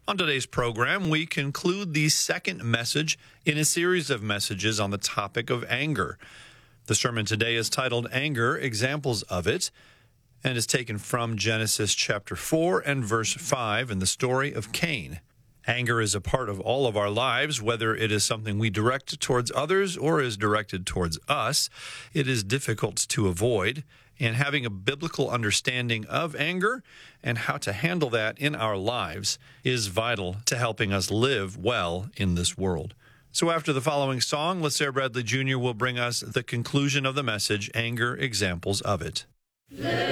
On today's program, we conclude the second message in a series of messages on the topic of anger. The sermon today is titled Anger, Examples of It, and is taken from Genesis chapter 4 and verse 5 in the story of Cain. Anger is a part of all of our lives, whether it is something we direct towards others or is directed towards us. It is difficult to avoid, and having a biblical understanding of anger and how to handle that in our lives is vital to helping us live well in this world. So after the following song, LaSair Bradley Jr. will bring us the conclusion of the message, Anger, Examples of It.